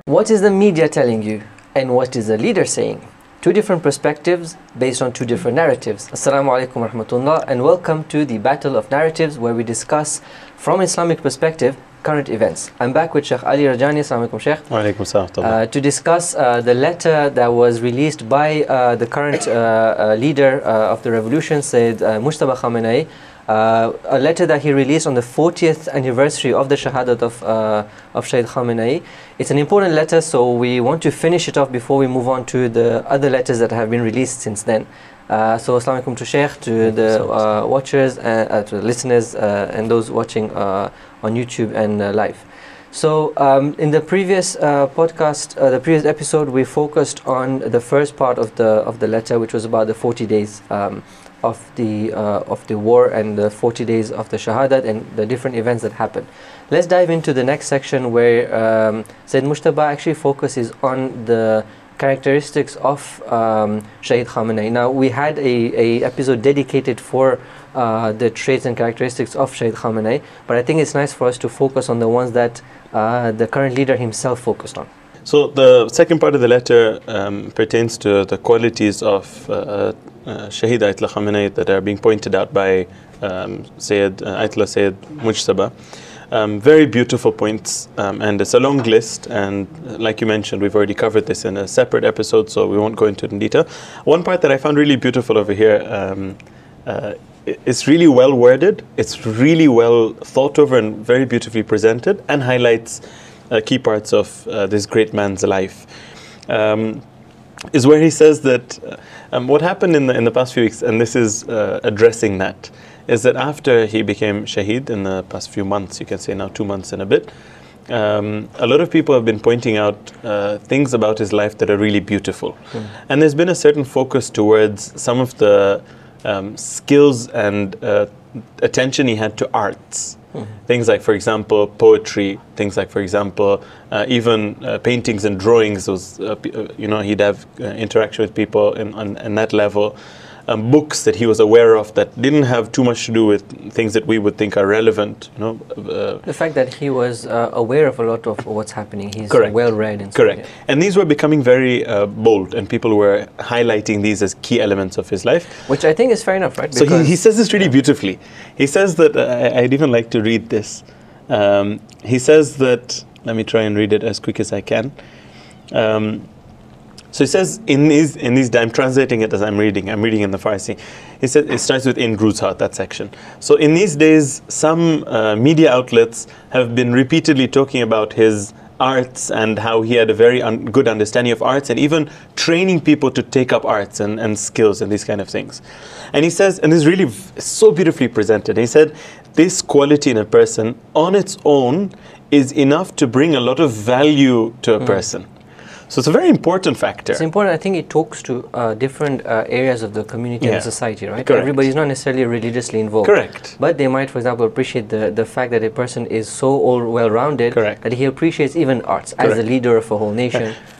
What is the media telling you, and what is the leader saying? Two different perspectives based on two different narratives. Assalamu alaikum wa rahmatullah, and welcome to the Battle of Narratives, where we discuss from Islamic perspective current events. I'm back with Sheikh Ali Rajani. Assalamu alaikum, Sheikh. Wa alaikum salam. To discuss the letter that was released by the current leader of the revolution, Sayyid Mujtaba Khamenei. A letter that he released on the 40th anniversary of the Shahadat of Sayyid Khamenei. It's an important letter, so we want to finish it off before we move on to the other letters that have been released since then. So Assalamu alaikum to Sheikh, to the watchers, to the listeners, and those watching on YouTube and live. So in the previous podcast, the previous episode, we focused on the first part of the letter, which was about the 40 days of the war and the 40 days of the Shahadat and the different events that happened. Let's dive into the next section where Sayyid Mujtaba actually focuses on the characteristics of Shaheed Khamenei. Now, we had a episode dedicated for the traits and characteristics of Shaheed Khamenei, but I think it's nice for us to focus on the ones that the current leader himself focused on. So the second part of the letter pertains to the qualities of Shaheed Ayatollah Khamenei that are being pointed out by Sayyid Mujtaba. Very beautiful points, and it's a long list, and like you mentioned, we've already covered this in a separate episode, so we won't go into it in detail. One part that I found really beautiful over here, it's really well worded, it's really well thought over and very beautifully presented, and highlights key parts of this great man's life. Is where he says that what happened in the past few weeks, and this is addressing that, is that after he became Shaheed in the past few months, you can say now 2 months and a bit, a lot of people have been pointing out things about his life that are really beautiful. And there's been a certain focus towards some of the skills and attention he had to arts. Things like, for example, poetry, things like, for example, even paintings and drawings. Those, he'd have interaction with people on that level. Books that he was aware of that didn't have too much to do with things that we would think are relevant. The fact that he was aware of a lot of what's happening. He's well-read. And correct. So, yeah. And these were becoming very bold, and people were highlighting these as key elements of his life. Which I think is fair enough, right? So he says this really beautifully. He says that, I'd even like to read this. He says that, let me try and read it as quick as I can. So he says, in these I'm translating it as I'm reading in the Farsi. He says, it starts with in Gruzhat, that section. So in these days, some media outlets have been repeatedly talking about his arts and how he had a very good understanding of arts, and even training people to take up arts and skills and these kind of things. And he says, and this is really so beautifully presented, he said, this quality in a person on its own is enough to bring a lot of value to a person. So it's a very important factor. It's important. I think it talks to different areas of the community and society, right? Correct. Everybody's not necessarily religiously involved. Correct. But they might, for example, appreciate the fact that a person is so well-rounded that he appreciates even arts as the leader of a whole nation.